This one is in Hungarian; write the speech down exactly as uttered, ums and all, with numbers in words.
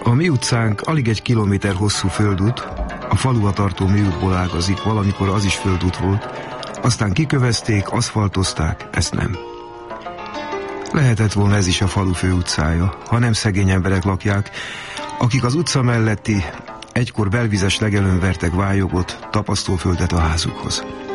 A mi utcánk alig egy kilométer hosszú földút, a faluba tartó műútból ágazik, valamikor az is földút volt, aztán kikövezték, aszfaltozták, ezt nem. Lehetett volna ez is a falu főutcája, ha nem szegény emberek lakják, akik az utca melletti, egykor belvizes legelőn vertek vályogot, tapasztóföldet a házukhoz.